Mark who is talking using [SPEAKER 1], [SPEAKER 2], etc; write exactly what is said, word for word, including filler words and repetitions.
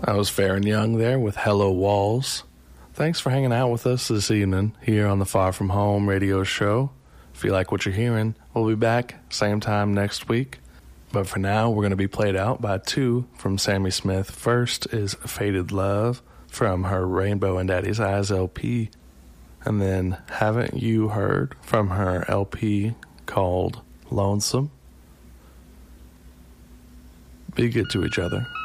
[SPEAKER 1] I was Fair and Young there with Hello Walls. Thanks for hanging out with us this evening here on the Far From Home radio show. If you like what you're hearing, we'll be back same time next week. But for now, we're going to be played out by two from Sammy Smith. First is Faded Love from her Rainbow and Daddy's Eyes L P. And then Haven't You Heard from her L P called Lonesome. Be good to each other.